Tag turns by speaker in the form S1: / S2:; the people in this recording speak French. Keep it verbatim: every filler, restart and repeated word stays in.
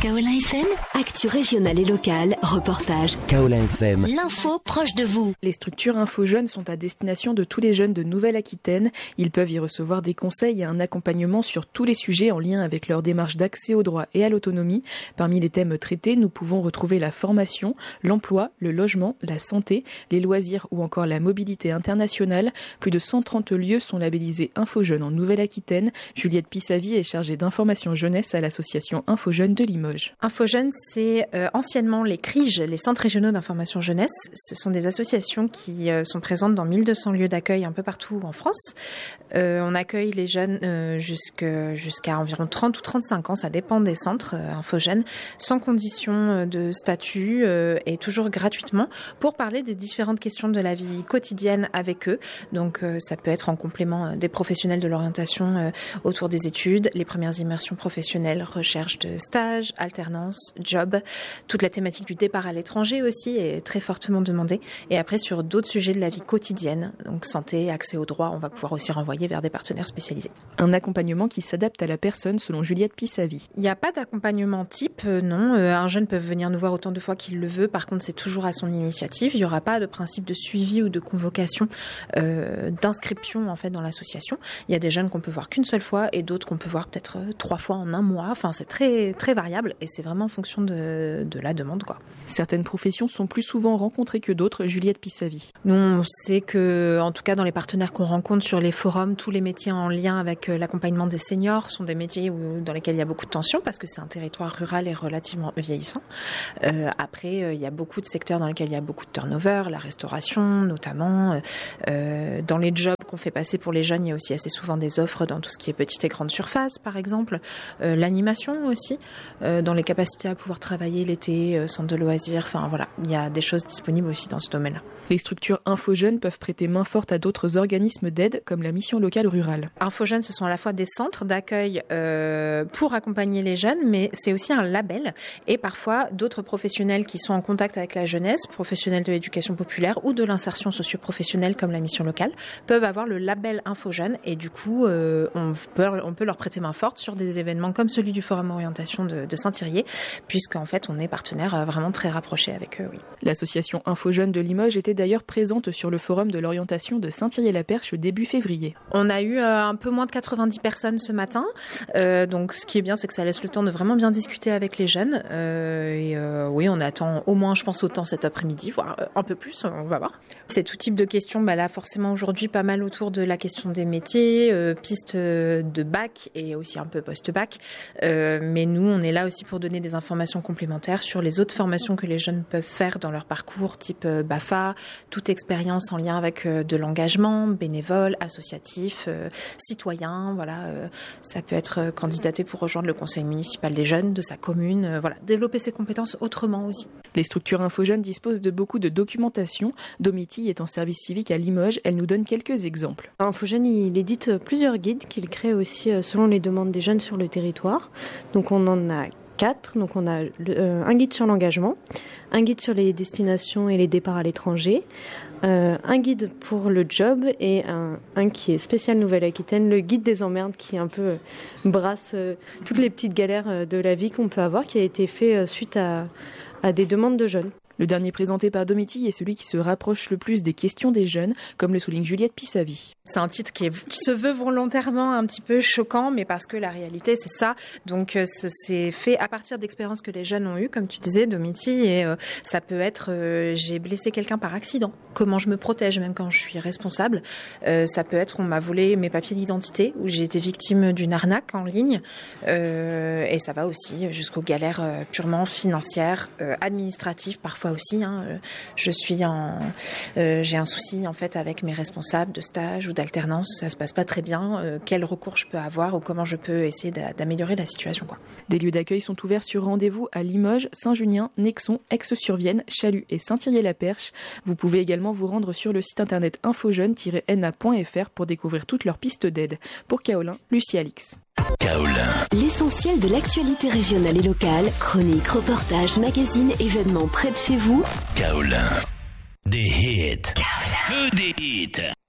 S1: Kaolin F M, actu régionale et locale, reportage.
S2: Kaolin F M,
S1: l'info proche de vous.
S3: Les structures Info Jeunes sont à destination de tous les jeunes de Nouvelle-Aquitaine. Ils peuvent y recevoir des conseils et un accompagnement sur tous les sujets en lien avec leur démarche d'accès aux droits et à l'autonomie. Parmi les thèmes traités, nous pouvons retrouver la formation, l'emploi, le logement, la santé, les loisirs ou encore la mobilité internationale. Plus de cent trente lieux sont labellisés Info Jeunes en Nouvelle-Aquitaine. Juliette Pissavi est chargée d'information jeunesse à l'association Info Jeunes de Limoges.
S4: Info Jeunes, c'est euh, anciennement les C R I J, les Centres Régionaux d'Information Jeunesse. Ce sont des associations qui euh, sont présentes dans mille deux cents lieux d'accueil un peu partout en France. Euh, on accueille les jeunes euh, jusqu'à, jusqu'à environ trente ou trente-cinq ans, ça dépend des centres euh, Info Jeunes, sans condition de statut euh, et toujours gratuitement pour parler des différentes questions de la vie quotidienne avec eux. Donc euh, ça peut être en complément des professionnels de l'orientation euh, autour des études, les premières immersions professionnelles, recherche de stage, alternance, job, toute la thématique du départ à l'étranger aussi est très fortement demandée. Et après, sur d'autres sujets de la vie quotidienne, donc santé, accès aux droits, on va pouvoir aussi renvoyer vers des partenaires spécialisés.
S3: Un accompagnement qui s'adapte à la personne selon Juliette Pissavi.
S4: Il n'y a pas d'accompagnement type, euh, non. Euh, un jeune peut venir nous voir autant de fois qu'il le veut. Par contre, c'est toujours à son initiative. Il n'y aura pas de principe de suivi ou de convocation, euh, d'inscription en fait dans l'association. Il y a des jeunes qu'on peut voir qu'une seule fois et d'autres qu'on peut voir peut-être euh, trois fois en un mois. Enfin, c'est très très variable. Et c'est vraiment en fonction de, de la demande, quoi.
S3: Certaines professions sont plus souvent rencontrées que d'autres, Juliette Pissavi.
S4: Nous, on sait que, en tout cas, dans les partenaires qu'on rencontre sur les forums, tous les métiers en lien avec l'accompagnement des seniors sont des métiers où, dans lesquels il y a beaucoup de tensions parce que c'est un territoire rural et relativement vieillissant. Euh, après, euh, il y a beaucoup de secteurs dans lesquels il y a beaucoup de turnover, la restauration notamment. Euh, dans les jobs qu'on fait passer pour les jeunes, il y a aussi assez souvent des offres dans tout ce qui est petite et grande surface, par exemple. Euh, l'animation aussi. Euh, dans les capacités à pouvoir travailler l'été, euh, centre de loisirs, enfin voilà, il y a des choses disponibles aussi dans ce domaine-là.
S3: Les structures Info Jeunes peuvent prêter main forte à d'autres organismes d'aide comme la mission locale rurale.
S4: Info Jeunes, ce sont à la fois des centres d'accueil euh, pour accompagner les jeunes, mais c'est aussi un label et parfois d'autres professionnels qui sont en contact avec la jeunesse, professionnels de l'éducation populaire ou de l'insertion socio-professionnelle comme la mission locale, peuvent avoir le label Info Jeunes et du coup euh, on, peut, on peut leur prêter main forte sur des événements comme celui du Forum Orientation de, de Saint-Thirier, puisqu'en fait on est partenaire vraiment très rapproché avec eux. Oui.
S3: L'association Info Jeunes de Limoges était d'ailleurs présente sur le Forum de l'orientation de Saint-Thirier-la-Perche début février.
S4: On a eu euh, un peu moins de quatre-vingt-dix personnes ce matin, euh, donc ce qui est bien c'est que ça laisse le temps de vraiment bien discuter avec les jeunes euh, et euh, oui on attend au moins je pense autant cet après-midi, voire euh, un peu plus, on va voir. C'est tout type de questions, bah là forcément aujourd'hui pas mal autour de la question des métiers, euh, pistes de bac et aussi un peu post-bac, euh, mais nous on est là aussi pour donner des informations complémentaires sur les autres formations que les jeunes peuvent faire dans leur parcours, type euh, B A F A, toute expérience en lien avec euh, de l'engagement, bénévole, associatif, euh, citoyen, voilà, euh, ça peut être euh, candidater pour rejoindre le conseil municipal des jeunes de sa commune, euh, voilà, développer ses compétences autrement aussi.
S3: Les structures Info Jeunes disposent de beaucoup de documentation. Domiti est en service civique à Limoges, elle nous donne quelques exemples.
S5: Info Jeunes, il édite plusieurs guides qu'il crée aussi selon les demandes des jeunes sur le territoire. Donc on en a quatre. Donc on a le, euh, un guide sur l'engagement, un guide sur les destinations et les départs à l'étranger, euh, un guide pour le job et un, un qui est spécial Nouvelle-Aquitaine, le guide des emmerdes qui un peu euh, brasse euh, toutes les petites galères euh, de la vie qu'on peut avoir, qui a été fait euh, suite à, à des demandes de jeunes.
S3: Le dernier présenté par Domiti est celui qui se rapproche le plus des questions des jeunes, comme le souligne Juliette Pissavi.
S4: C'est un titre qui, est, qui se veut volontairement un petit peu choquant, mais parce que la réalité, c'est ça. Donc, c'est fait à partir d'expériences que les jeunes ont eues, comme tu disais, Domiti, et euh, ça peut être euh, j'ai blessé quelqu'un par accident. Comment je me protège, même quand je suis responsable. Euh, ça peut être on m'a volé mes papiers d'identité, ou j'ai été victime d'une arnaque en ligne. Euh, et ça va aussi jusqu'aux galères euh, purement financières, euh, administratives, parfois aussi. Hein. Je suis en, euh, j'ai un souci en fait avec mes responsables de stage ou d'alternance, ça se passe pas très bien. Euh, quel recours je peux avoir ou comment je peux essayer d'améliorer la situation, quoi.
S3: Des lieux d'accueil sont ouverts sur rendez-vous à Limoges, Saint-Junien, Nexon, Aix-sur-Vienne, Chalut et Saint-Thirier-la-Perche. Vous pouvez également vous rendre sur le site internet info jeunes tiret n a point f r pour découvrir toutes leurs pistes d'aide. Pour Kaolin, Lucie Alix.
S2: Kaolin.
S1: L'essentiel de l'actualité régionale et locale, chroniques, reportages, magazines, événements près de chez vous.
S2: Kaolin. Des hits. Kaolin. Que des hits.